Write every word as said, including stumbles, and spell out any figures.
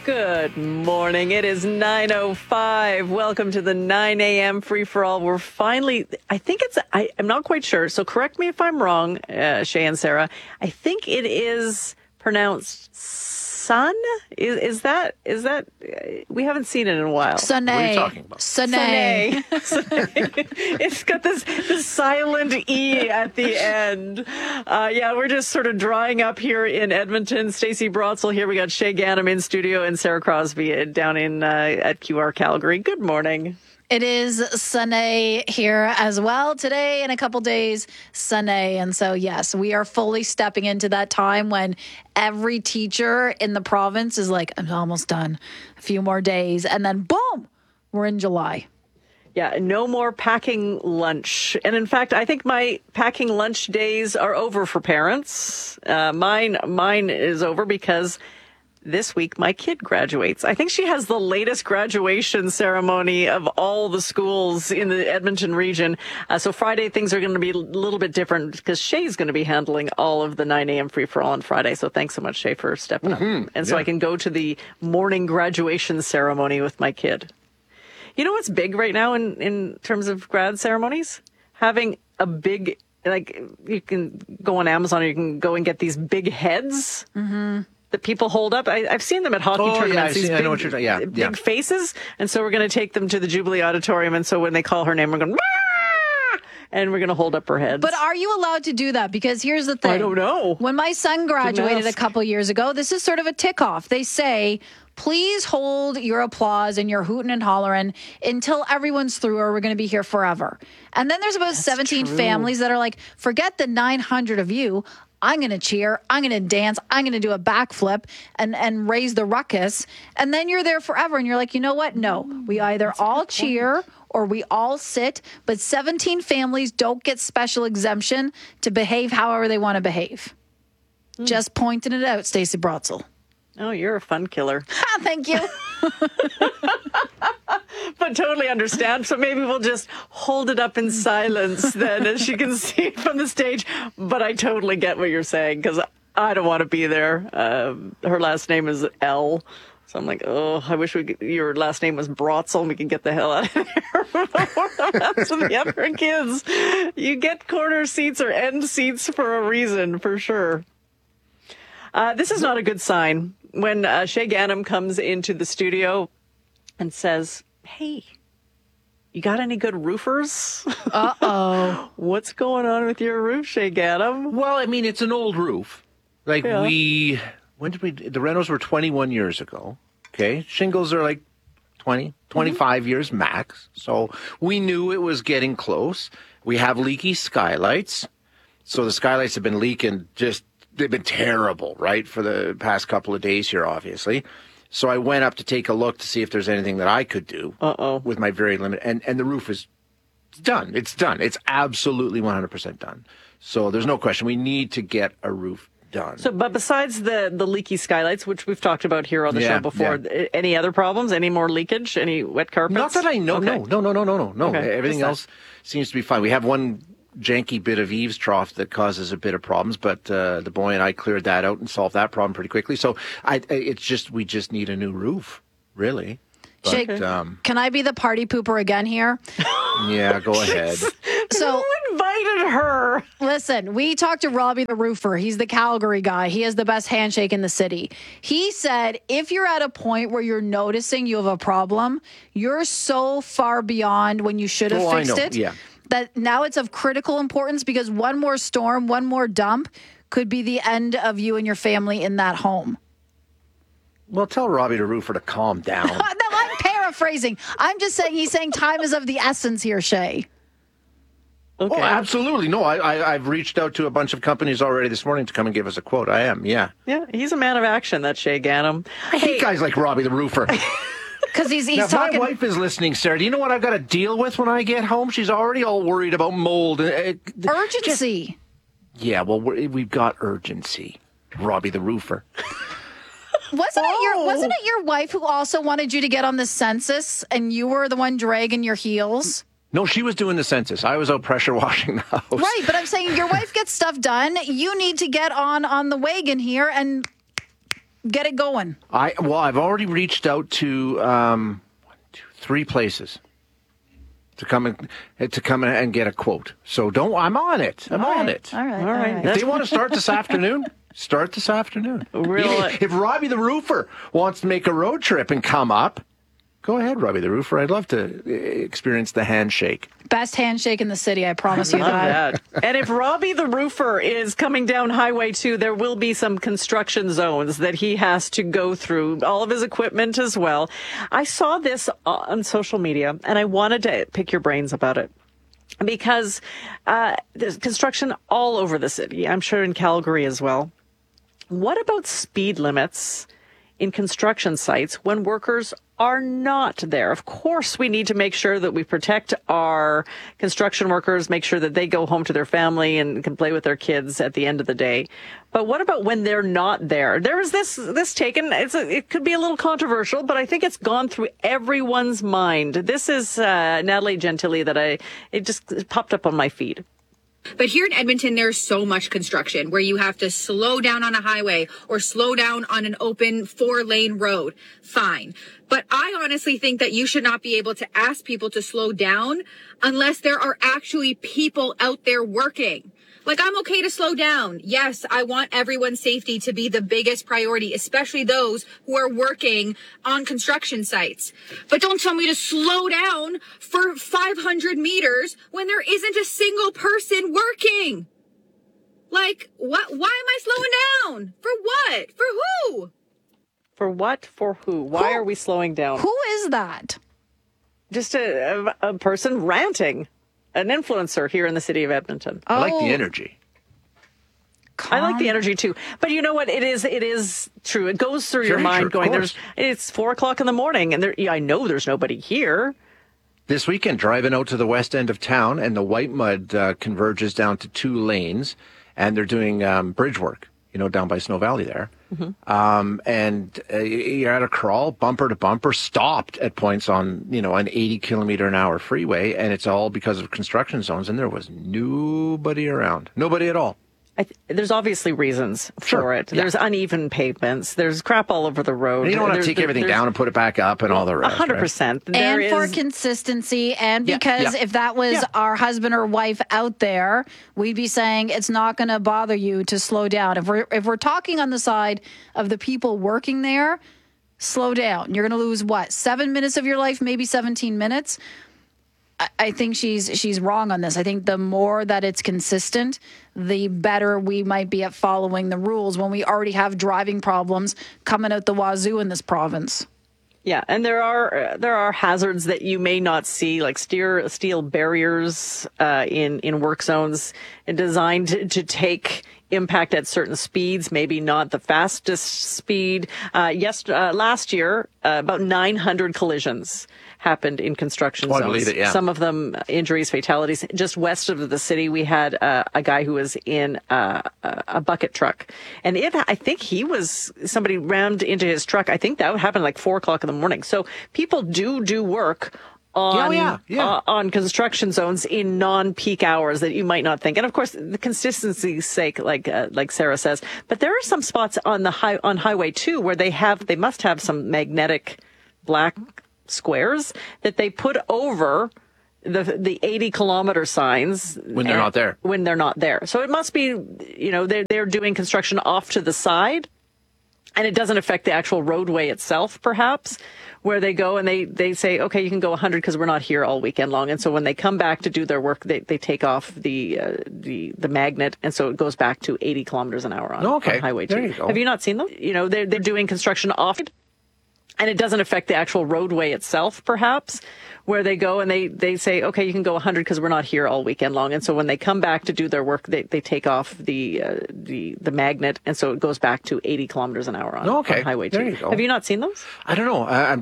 Good morning. It is nine oh five. Welcome to the nine a.m. free-for-all. We're finally, I think it's, I, I'm not quite sure, so correct me if I'm wrong, uh, Shay and Sarah. I think it is pronounced sun? Is, is that, is that, uh, we haven't seen it in a while. Sunay. What are you talking about? Sunay. Sunay. It's got this, this silent E at the end. Uh, yeah, we're just sort of drying up here in Edmonton. Stacey Brotzel here. We got Shay Ganem in studio and Sarah Crosby down in uh, at Q R Calgary. Good morning. It is Sunay here as well. Today, in a couple days, Sunay. And so, yes, we are fully stepping into that time when every teacher in the province is like, I'm almost done. A few more days. And then, boom, we're in July. Yeah, no more packing lunch. And in fact, I think my packing lunch days are over for parents. Uh, mine, mine is over because this week my kid graduates. I think she has the latest graduation ceremony of all the schools in the Edmonton region. Uh, so Friday, things are going to be a little bit different because Shay's going to be handling all of the nine a.m. free-for-all on Friday. So thanks so much, Shay, for stepping mm-hmm. up. And so yeah. I can go to the morning graduation ceremony with my kid. You know what's big right now in, in terms of grad ceremonies? Having a big, like, you can go on Amazon or you can go and get these big heads mm-hmm. that people hold up. I, I've seen them at hockey oh, tournaments. Yeah, these seen, big, I know what you're talking about. Yeah, big yeah. faces. And so we're going to take them to the Jubilee Auditorium. And so when they call her name, we're going, Wah! And we're going to hold up her heads. But are you allowed to do that? Because here's the thing. I don't know. When my son graduated a couple years ago, this is sort of a tick off. They say, please hold your applause and your hooting and hollering until everyone's through or we're going to be here forever. And then there's about That's seventeen true. families that are like, forget the nine hundred of you. I'm going to cheer. I'm going to dance. I'm going to do a backflip and, and raise the ruckus. And then you're there forever. And you're like, you know what? No, we either That's all cheer or we all sit. But seventeen families don't get special exemption to behave however they want to behave. Mm. Just pointing it out, Stacey Brotzel. Oh, you're a fun killer. Thank you. But totally understand. So maybe we'll just hold it up in silence then, as she can see it from the stage. But I totally get what you're saying because I don't want to be there. Um, her last name is L. So I'm like, oh, I wish we could, your last name was Brotzel and we could get the hell out of here before the rest of the other kids. You get corner seats or end seats for a reason, for sure. Uh, this is not a good sign when uh, Shay Ganem comes into the studio and says, hey, you got any good roofers? Uh-oh. What's going on with your roof, Shay Ganem? Well, I mean, it's an old roof. Like yeah. we, when did we, the renos were twenty-one years ago. Okay. Shingles are like twenty, twenty-five mm-hmm. years max. So we knew it was getting close. We have leaky skylights. So the skylights have been leaking just, they've been terrible, right, for the past couple of days here, obviously. So I went up to take a look to see if there's anything that I could do Uh-oh. with my very limited, and, and the roof is done. It's done. It's absolutely one hundred percent done. So there's no question. We need to get a roof done. So, but besides the, the leaky skylights, which we've talked about here on the yeah, show before, yeah. any other problems? Any more leakage? Any wet carpets? Not that I know. Okay. No, no, no, no, no, no, no. Okay. Everything else seems to be fine. We have one janky bit of eaves trough that causes a bit of problems, but uh, the boy and I cleared that out and solved that problem pretty quickly. So I, it's just we just need a new roof, really. But, Jake, um, can I be the party pooper again here? Yeah, go ahead. So who invited her? Listen, we talked to Robbie the roofer. He's the Calgary guy. He has the best handshake in the city. He said if you're at a point where you're noticing you have a problem, you're so far beyond when you should have oh, fixed I know. it. Yeah. That now it's of critical importance because one more storm, one more dump could be the end of you and your family in that home. Well, tell Robbie the roofer to calm down. No, I'm paraphrasing. I'm just saying he's saying time is of the essence here, Shay. Okay. Oh, absolutely. No, I, I, I've reached out to a bunch of companies already this morning to come and give us a quote. I am, yeah. Yeah, he's a man of action, that Shay Ganem. I hate guys like Robbie the roofer. Because he's, he's now, talking. If my wife is listening, Sarah, do you know what I've got to deal with when I get home? She's already all worried about mold. Urgency. Just, yeah, well, we're, we've got urgency. Robbie the roofer. Wasn't oh. it your Wasn't it your wife who also wanted you to get on the census, and you were the one dragging your heels? No, she was doing the census. I was out pressure washing the house. Right, but I'm saying your wife gets stuff done. You need to get on on the wagon here and get it going? I well, I've already reached out to um, one, two, three places to come and to come and get a quote. So don't. I'm on it. I'm All on right, it. All right. All right. All right. If they want to start this afternoon, start this afternoon. Really? If Robbie the Roofer wants to make a road trip and come up, go ahead, Robbie the Roofer. I'd love to experience the handshake. Best handshake in the city, I promise you Love that. that. And if Robbie the Roofer is coming down Highway two, there will be some construction zones that he has to go through, all of his equipment as well. I saw this on social media, and I wanted to pick your brains about it. Because uh, there's construction all over the city. I'm sure in Calgary as well. What about speed limits in construction sites when workers are not there? Of course, we need to make sure that we protect our construction workers, make sure that they go home to their family and can play with their kids at the end of the day. But what about when they're not there? There is this this taken. It's a, it could be a little controversial, but I think it's gone through everyone's mind. This is uh, Natalie Gentili that I it just popped up on my feed. But here in Edmonton, there's so much construction where you have to slow down on a highway or slow down on an open four lane road. Fine. But I honestly think that you should not be able to ask people to slow down unless there are actually people out there working. Like, I'm okay to slow down. Yes, I want everyone's safety to be the biggest priority, especially those who are working on construction sites. But don't tell me to slow down for five hundred meters when there isn't a single person working. Like, what? Why am I slowing down? For what? For who? For what? For who? Why Who- are we slowing down? Who is that? Just a, a, a person ranting. An influencer here in the city of Edmonton. I like Oh, the energy. I like the calm. energy too, but you know what? It is it is true. It goes through your Very mind, true, of going, course. "There's it's four o'clock in the morning, and there, yeah, I know there's nobody here." This weekend, driving out to the west end of town, and the White Mud uh, converges down to two lanes, and they're doing um, bridge work, you know, down by Snow Valley there. Mm-hmm. Um, and uh, you're at a crawl, bumper to bumper, stopped at points on, you know, an eighty kilometer an hour freeway, and it's all because of construction zones, and there was nobody around. Nobody at all. I th- there's obviously reasons for Sure, it. yeah. There's uneven pavements. There's crap all over the road. And you don't want to There's- take there- everything there's down and put it back up and all the A rest. hundred right? percent. There And for is- consistency, and Yeah, because yeah. if that was Yeah. our husband or wife out there, we'd be saying it's not going to bother you to slow down. If we're if we're talking on the side of the people working there, slow down. You're going to lose what, seven minutes of your life, maybe seventeen minutes. I, I think she's she's wrong on this. I think the more that it's consistent, the better we might be at following the rules when we already have driving problems coming out the wazoo in this province. Yeah, and there are uh, there are hazards that you may not see, like steer, steel barriers uh, in in work zones, designed to, to take impact at certain speeds, maybe not the fastest speed. Uh, yes, uh, last year, uh, about nine hundred collisions happened in construction Oh, I zones. believe it, yeah. Some of them uh, injuries, fatalities. Just west of the city, we had uh, a guy who was in uh, a a bucket truck, and it, I think he was somebody rammed into his truck. I think that happened like four o'clock in the morning. So people do do work on Oh, yeah, yeah. Uh, on construction zones in non-peak hours that you might not think. And of course, the consistency's sake, like uh, like Sarah says, but there are some spots on the high on Highway two where they have they must have some magnetic black squares that they put over the the eighty kilometer signs When they're and- not there. When they're not there. So it must be, you know, they're they're doing construction off to the side. And it doesn't affect the actual roadway itself, perhaps, where they go and they, they say, okay, you can go one hundred because we're not here all weekend long. And so when they come back to do their work, they, they take off the uh, the the magnet, and so it goes back to eighty kilometers an hour on, Okay. on Highway two. There you go. Have you not seen them? You know, they're they're doing construction off, and it doesn't affect the actual roadway itself, perhaps, where they go and they, they say, okay, you can go one hundred because we're not here all weekend long. And so when they come back to do their work, they, they take off the uh, the the magnet, and so it goes back to eighty kilometers an hour on, Okay. on Highway two. There you go. Have you not seen those? I don't know. I, I'm